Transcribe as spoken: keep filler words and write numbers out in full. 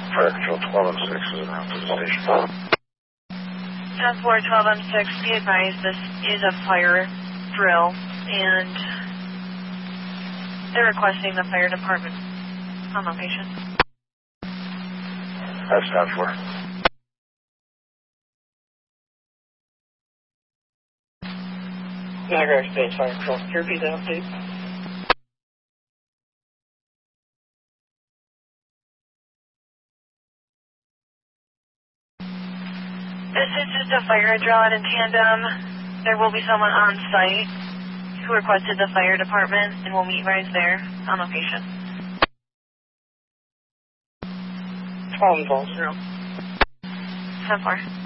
Fire Control twelve M six is around to the station. ten four twelve M six, be advised this is a fire drill, and they're requesting the fire department on location. That's ten four. Niagara Space Fire Control. Can you repeat that, please? This is just a fire drill and in tandem. There will be someone on site who requested the fire department, and we'll meet right there on location. twelve involves zero. ten four.